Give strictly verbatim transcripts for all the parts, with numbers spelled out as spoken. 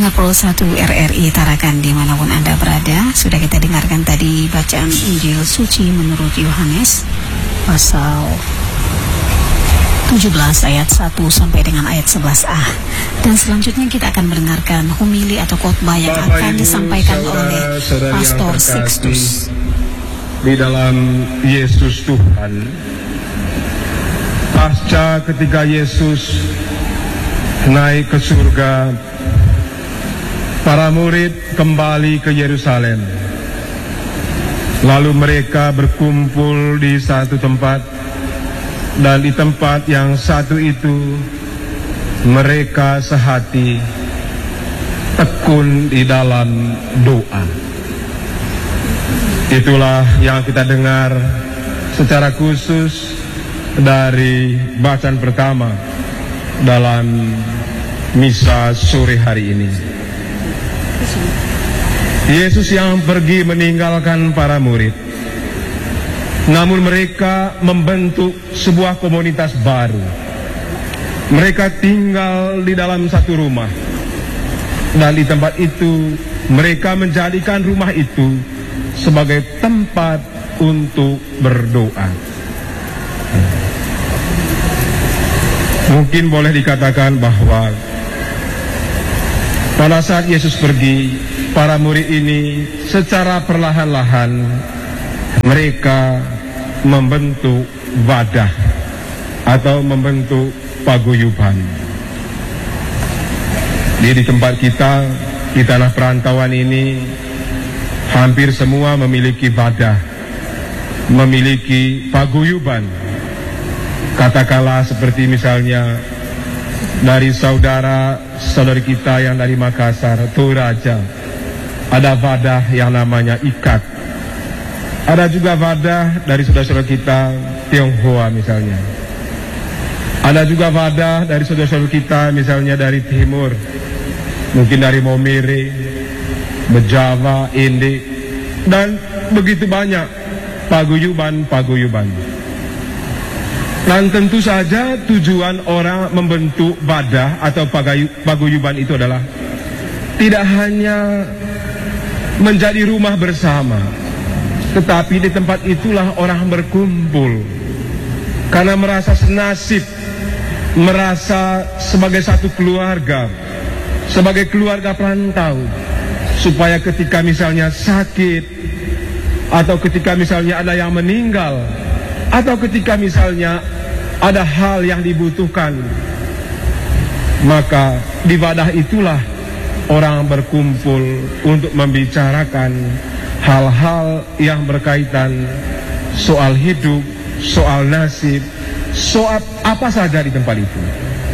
Pendengar Pro satu R R I Tarakan dimanapun Anda berada, sudah kita dengarkan tadi bacaan Injil Suci menurut Yohanes pasal tujuh belas ayat satu sampai dengan ayat sebelas a. Dan selanjutnya kita akan mendengarkan homili atau khotbah yang Bapak, akan Ibu, disampaikan saudara, oleh saudari Pastor Sixtus. Di dalam Yesus Tuhan, pasca ketika Yesus naik ke surga, para murid kembali ke Yerusalem. Lalu mereka berkumpul di satu tempat, dan di tempat yang satu itu mereka sehati tekun di dalam doa. Itulah yang kita dengar secara khusus dari bacaan pertama dalam misa sore hari ini. Yesus yang pergi meninggalkan para murid, namun mereka membentuk sebuah komunitas baru. Mereka tinggal di dalam satu rumah, dan di tempat itu mereka menjadikan rumah itu sebagai tempat untuk berdoa. Mungkin boleh dikatakan bahwa pada saat Yesus pergi, para murid ini secara perlahan-lahan mereka membentuk wadah atau membentuk paguyuban. Di, di tempat kita, di tanah perantauan ini, hampir semua memiliki wadah, memiliki paguyuban. Katakanlah seperti misalnya dari saudara-saudari kita yang dari Makassar, Toraja, ada wadah yang namanya ikat. Ada juga wadah dari saudara-saudara kita Tionghoa misalnya. Ada juga wadah dari saudara-saudara kita misalnya dari timur, mungkin dari Momere, Bejawa, Inde, dan begitu banyak paguyuban-paguyuban. Dan tentu saja tujuan orang membentuk wadah atau paguyuban itu adalah tidak hanya menjadi rumah bersama, tetapi di tempat itulah orang berkumpul karena merasa senasib, merasa sebagai satu keluarga, sebagai keluarga perantau, supaya ketika misalnya sakit, atau ketika misalnya ada yang meninggal, atau ketika misalnya ada hal yang dibutuhkan, maka di wadah itulah orang berkumpul untuk membicarakan hal-hal yang berkaitan soal hidup, soal nasib, soal apa saja di tempat itu.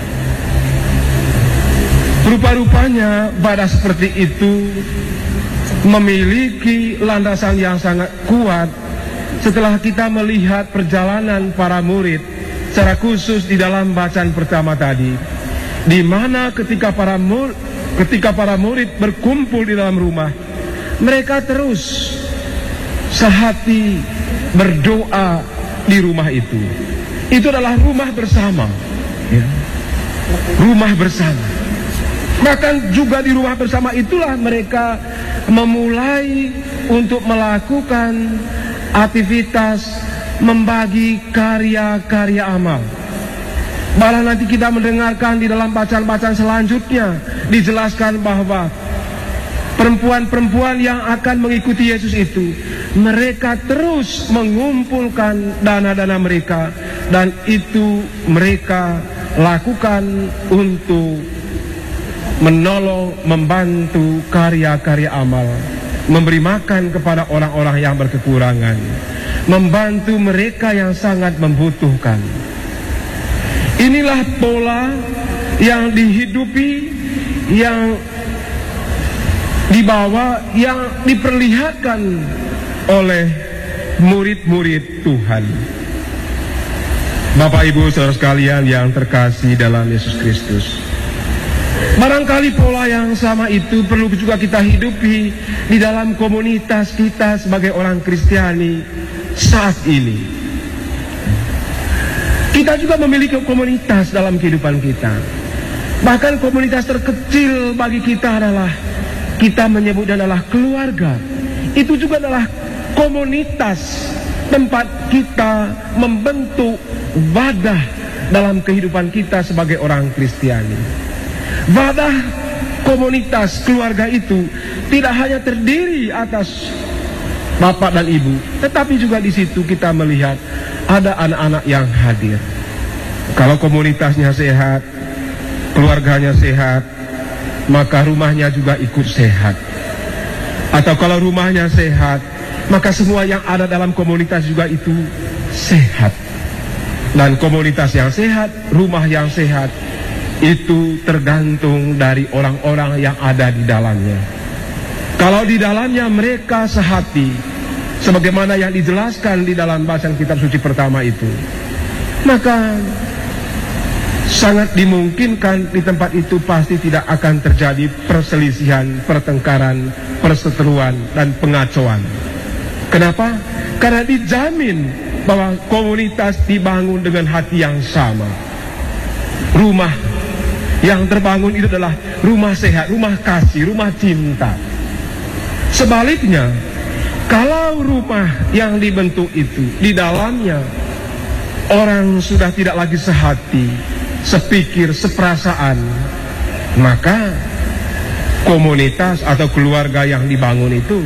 Rupa-rupanya wadah seperti itu memiliki landasan yang sangat kuat setelah kita melihat perjalanan para murid, secara khusus di dalam bacaan pertama tadi, di mana ketika para murid, ketika para murid berkumpul di dalam rumah, mereka terus sehati berdoa di rumah itu. Itu adalah rumah bersama, ya. Rumah bersama. Bahkan juga di rumah bersama itulah mereka memulai untuk melakukan aktivitas membagi karya-karya amal. Malah nanti kita mendengarkan di dalam bacaan-bacaan selanjutnya dijelaskan bahwa perempuan-perempuan yang akan mengikuti Yesus itu, mereka terus mengumpulkan dana-dana mereka, dan itu mereka lakukan untuk menolong, membantu karya-karya amal, memberi makan kepada orang-orang yang berkekurangan, membantu mereka yang sangat membutuhkan. Inilah pola yang dihidupi, yang dibawa, yang diperlihatkan oleh murid-murid Tuhan. Bapak Ibu saudara sekalian yang terkasih dalam Yesus Kristus, barangkali pola yang sama itu perlu juga kita hidupi di dalam komunitas kita sebagai orang Kristiani saat ini. Kita juga memiliki komunitas dalam kehidupan kita. Bahkan komunitas terkecil bagi kita adalah, kita menyebutnya adalah keluarga. Itu juga adalah komunitas tempat kita membentuk wadah dalam kehidupan kita sebagai orang Kristiani. Wadah komunitas keluarga itu tidak hanya terdiri atas bapak dan ibu, tetapi juga di situ kita melihat ada anak-anak yang hadir. Kalau komunitasnya sehat, keluarganya sehat, maka rumahnya juga ikut sehat. Atau kalau rumahnya sehat, maka semua yang ada dalam komunitas juga itu sehat. Dan komunitas yang sehat, rumah yang sehat, itu tergantung dari orang-orang yang ada di dalamnya. Kalau di dalamnya mereka sehati, sebagaimana yang dijelaskan di dalam bacaan kitab suci pertama itu, maka sangat dimungkinkan di tempat itu pasti tidak akan terjadi perselisihan, pertengkaran, perseteruan, dan pengacauan. Kenapa? Karena dijamin bahwa komunitas dibangun dengan hati yang sama. Rumah yang terbangun itu adalah rumah sehat, rumah kasih, rumah cinta. Sebaliknya, kalau rumah yang dibentuk itu di dalamnya orang sudah tidak lagi sehati, sepikir, seperasaan, maka komunitas atau keluarga yang dibangun itu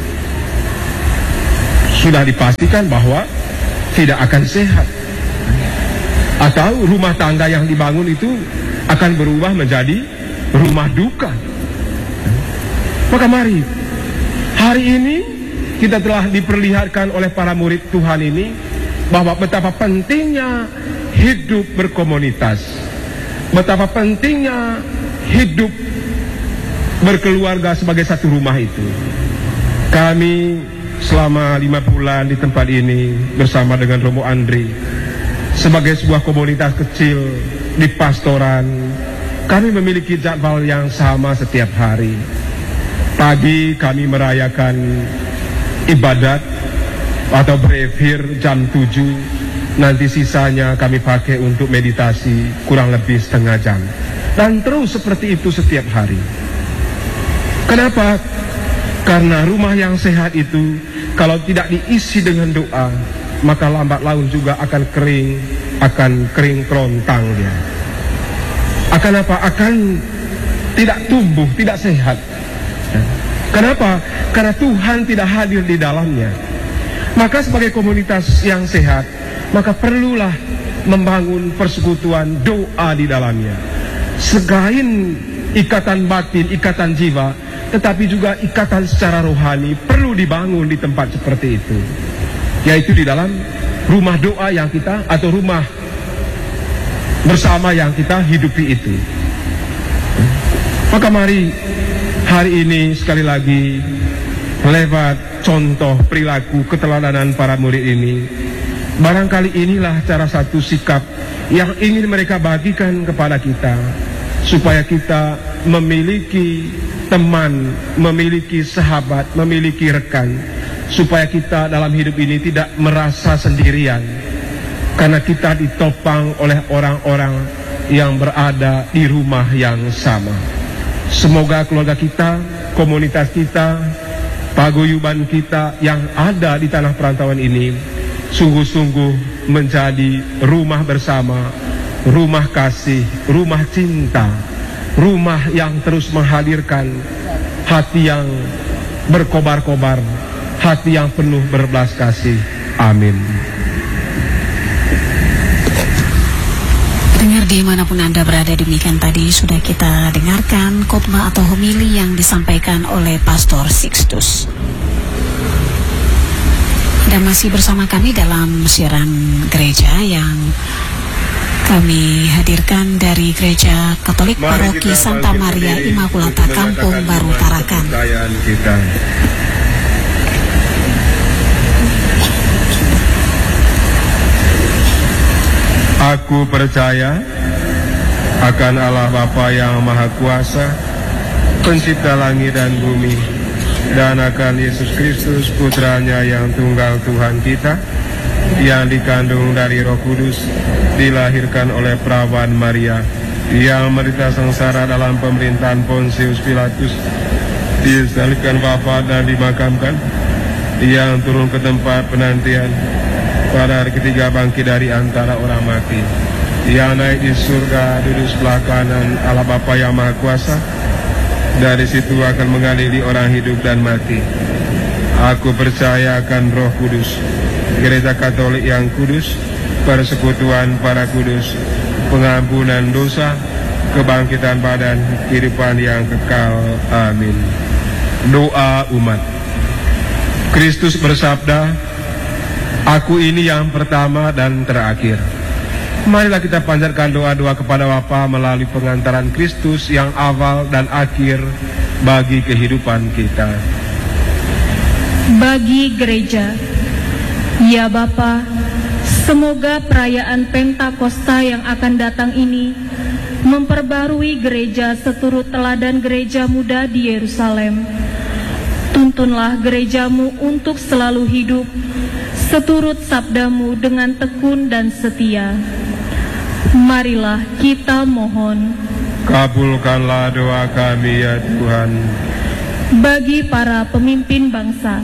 sudah dipastikan bahwa tidak akan sehat. Atau rumah tangga yang dibangun itu akan berubah menjadi rumah duka. Maka mari, hari ini kita telah diperlihatkan oleh para murid Tuhan ini bahwa betapa pentingnya hidup berkomunitas, betapa pentingnya hidup berkeluarga sebagai satu rumah itu. Kami selama lima bulan di tempat ini bersama dengan Romo Andri sebagai sebuah komunitas kecil di pastoran, kami memiliki jadwal yang sama setiap hari. Pagi kami merayakan ibadat atau berephir jam tujuh, nanti sisanya kami pakai untuk meditasi kurang lebih setengah jam. Dan terus seperti itu setiap hari. Kenapa? Karena rumah yang sehat itu kalau tidak diisi dengan doa, maka lambat laun juga akan kering, akan kering kerontang dia. Akan apa? Akan tidak tumbuh, tidak sehat. Kenapa? Karena Tuhan tidak hadir di dalamnya. Maka sebagai komunitas yang sehat, maka perlulah membangun persekutuan doa di dalamnya. Selain ikatan batin, ikatan jiwa, tetapi juga ikatan secara rohani perlu dibangun di tempat seperti itu, yaitu di dalam rumah doa yang kita, atau rumah bersama yang kita hidupi itu. Maka mari hari ini sekali lagi lewat contoh perilaku keteladanan para murid ini, barangkali inilah cara satu sikap yang ingin mereka bagikan kepada kita, supaya kita memiliki teman, memiliki sahabat, memiliki rekan, supaya kita dalam hidup ini tidak merasa sendirian, karena kita ditopang oleh orang-orang yang berada di rumah yang sama. Semoga keluarga kita, komunitas kita, paguyuban kita yang ada di tanah perantauan ini sungguh-sungguh menjadi rumah bersama, rumah kasih, rumah cinta, rumah yang terus menghadirkan hati yang berkobar-kobar, hati yang penuh berbelas kasih. Amin. Dengar dimanapun Anda berada, demikian tadi sudah kita dengarkan khotbah atau homili yang disampaikan oleh Pastor Sixtus. Dan masih bersama kami dalam siaran gereja yang kami hadirkan dari Gereja Katolik Paroki Santa Maria Immaculata Kampung Baru Tarakan. Aku percaya akan Allah Bapa yang Maha Kuasa, Pencipta langit dan bumi, dan akan Yesus Kristus Putranya yang tunggal Tuhan kita, yang dikandung dari Roh Kudus, dilahirkan oleh perawan Maria, yang menderita sengsara dalam pemerintahan Pontius Pilatus, disalibkan, wafat dan dimakamkan, yang turun ke tempat penantian, pada hari ketiga bangkit dari antara orang mati, yang naik di surga, duduk sebelah kanan Allah Bapa yang Maha Kuasa, dari situ akan mengadili orang hidup dan mati. Aku percaya akan Roh Kudus, Gereja Katolik yang kudus, persekutuan para kudus, pengampunan dosa, kebangkitan badan, kehidupan yang kekal. Amin. Doa umat. Kristus bersabda, "Aku ini yang pertama dan terakhir." Marilah kita panjatkan doa-doa kepada Bapa melalui pengantaran Kristus yang awal dan akhir bagi kehidupan kita. Bagi gereja, ya Bapa, semoga perayaan Pentakosta yang akan datang ini memperbarui gereja seturut teladan gereja muda di Yerusalem. Tuntunlah gerejamu untuk selalu hidup seturut sabdamu dengan tekun dan setia. Marilah kita mohon. Kabulkanlah doa kami ya Tuhan. Bagi para pemimpin bangsa,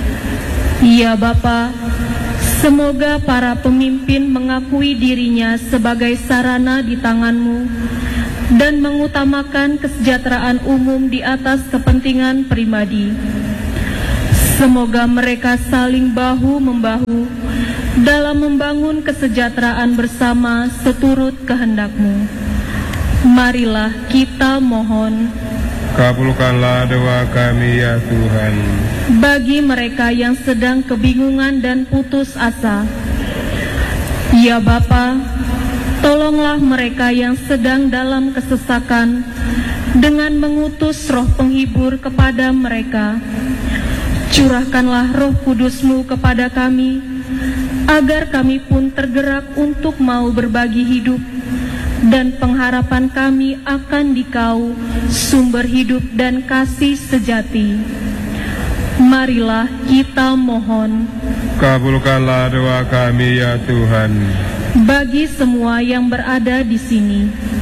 ya Bapa, semoga para pemimpin mengakui dirinya sebagai sarana di tangan-Mu dan mengutamakan kesejahteraan umum di atas kepentingan pribadi. Semoga mereka saling bahu-membahu dalam membangun kesejahteraan bersama seturut kehendak-Mu. Marilah kita mohon. Kabulkanlah doa kami ya Tuhan. Bagi mereka yang sedang kebingungan dan putus asa, ya Bapa, tolonglah mereka yang sedang dalam kesesakan dengan mengutus Roh Penghibur kepada mereka. Curahkanlah Roh Kudus-Mu kepada kami, agar kami pun tergerak untuk mau berbagi hidup, dan pengharapan kami akan Dikau, sumber hidup dan kasih sejati. Marilah kita mohon. Kabulkanlah doa kami ya Tuhan. Bagi semua yang berada di sini,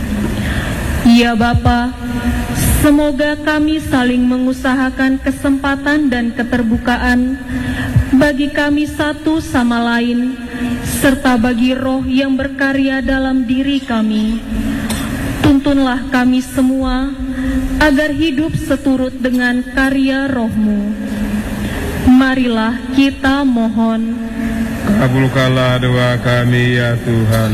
ya Bapa, semoga kami saling mengusahakan kesempatan dan keterbukaan bagi kami satu sama lain, serta bagi Roh yang berkarya dalam diri kami. Tuntunlah kami semua agar hidup seturut dengan karya Roh-Mu. Marilah kita mohon. Kabulkanlah doa kami ya Tuhan.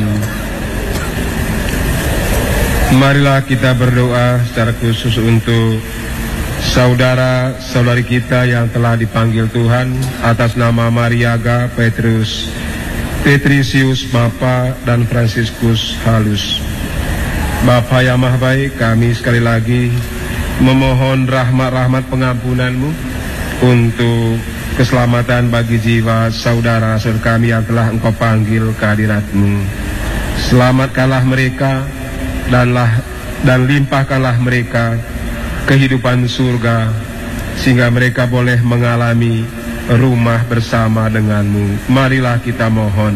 Marilah kita berdoa secara khusus untuk saudara-saudari kita yang telah dipanggil Tuhan atas nama Mariaga, Petrus, Petrisius, Bapa, dan Fransiskus Halus. Bapa yang Maha Baik, kami sekali lagi memohon rahmat-rahmat pengampunan-Mu untuk keselamatan bagi jiwa saudara-saudara kami yang telah Engkau panggil ke hadirat-Mu. Selamatkanlah mereka danlah dan limpahkanlah mereka kehidupan surga, sehingga mereka boleh mengalami rumah bersama denganmu. Marilah kita mohon.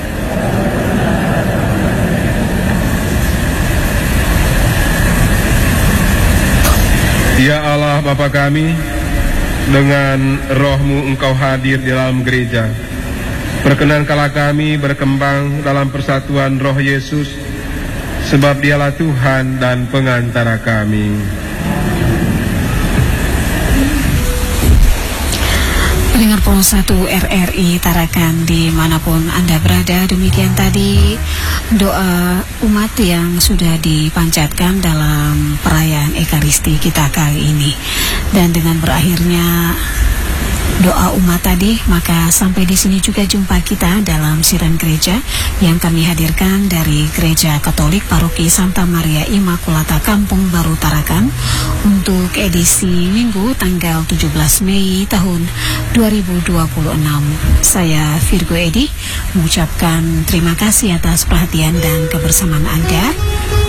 Ya Allah Bapa kami, dengan Roh-Mu Engkau hadir di dalam gereja. Perkenankanlah kami berkembang dalam persatuan Roh Yesus, sebab Dialah Tuhan dan pengantara kami. Pendengar Pol satu R R I Tarakan dimanapun Anda berada, demikian tadi doa umat yang sudah dipanjatkan dalam perayaan Ekaristi kita kali ini. Dan dengan berakhirnya doa umat tadi, maka sampai di sini juga jumpa kita dalam siaran gereja yang kami hadirkan dari Gereja Katolik Paroki Santa Maria Immaculata Kampung Baru Tarakan untuk edisi Minggu tanggal tujuh belas Mei tahun dua ribu dua puluh enam. Saya Virgo Edi mengucapkan terima kasih atas perhatian dan kebersamaan Anda.